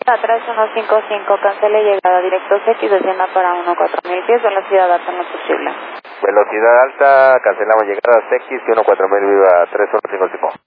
A 3155, cancele llegada directo X, descienda para 14000 pies, velocidad alta en lo posible. Velocidad alta, cancelamos llegada X, 14000 viva 3155.